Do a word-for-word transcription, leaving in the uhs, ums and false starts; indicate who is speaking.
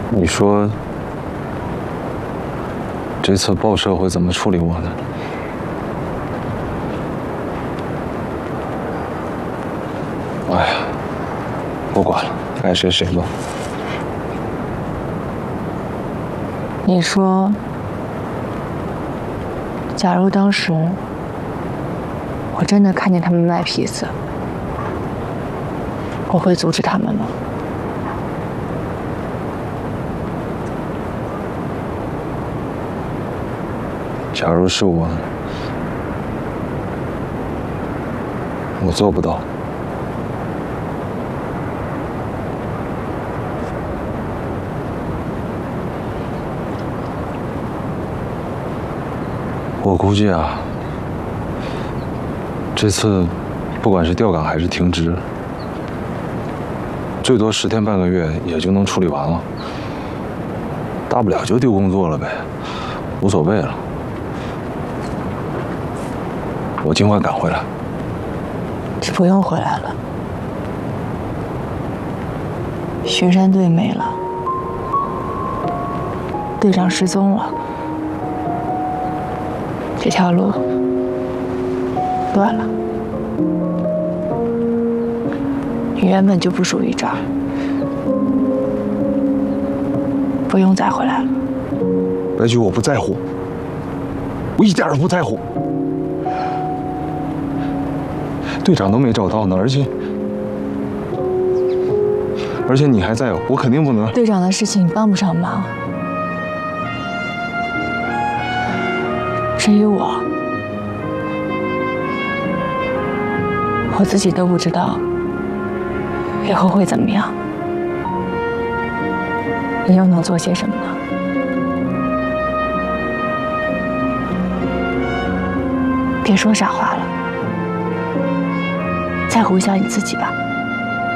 Speaker 1: 你说这次报社会怎么处理我呢？哎呀，不管了，爱谁谁吧。
Speaker 2: 你说，假如当时我真的看见他们卖披萨，我会阻止他们吗？
Speaker 1: 假如是我，我做不到。我估计啊，这次不管是调岗还是停职，最多十天半个月也就能处理完了，大不了就丢工作了呗，无所谓了。我尽快赶回来。
Speaker 2: 你不用回来了，巡山队没了，队长失踪了。这条路断了，你原本就不属于这儿，不用再回来了。
Speaker 1: 白菊，我不在乎，我一点都不在乎。队长都没找到呢，而且而且你还在，我肯定不能。
Speaker 2: 队长的事情你帮不上忙。至于我，我自己都不知道以后会怎么样。你又能做些什么呢？别说傻话了，在乎一下你自己吧。